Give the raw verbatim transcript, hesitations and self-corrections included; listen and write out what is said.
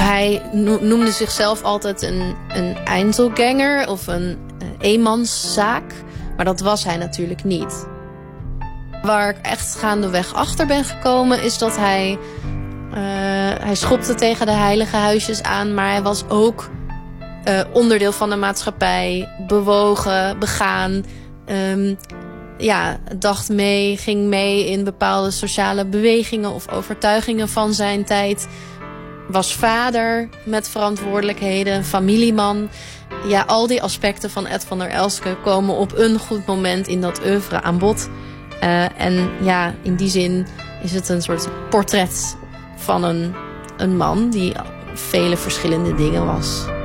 Hij noemde zichzelf altijd een, een Einzelganger of een uh, eenmanszaak. Maar dat was hij natuurlijk niet. Waar ik echt gaandeweg achter ben gekomen is dat hij... Uh, hij schopte tegen de heilige huisjes aan, maar hij was ook uh, onderdeel van de maatschappij. Bewogen, begaan. Um, ja, dacht mee, ging mee in bepaalde sociale bewegingen of overtuigingen van zijn tijd. Was vader met verantwoordelijkheden, familieman. Ja, al die aspecten van Ed van der Elske komen op een goed moment in dat oeuvre aan bod. Uh, en ja, in die zin is het een soort portret van een, een man die vele verschillende dingen was.